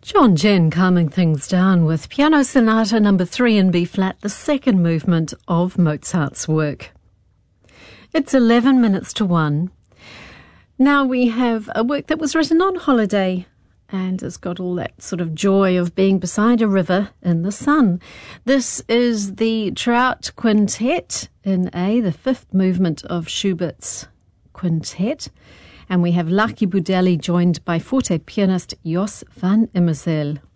John Jen calming things down with Piano Sonata No. 3 in B-flat, the second movement of Mozart's work. It's 11 minutes to 1. Now we have a work that was written on holiday and has got all that sort of joy of being beside a river in the sun. This is the Trout Quintet in A, the fifth movement of Schubert's Quintet. And we have Lucky Budelli joined by forte pianist Jos van Immersel.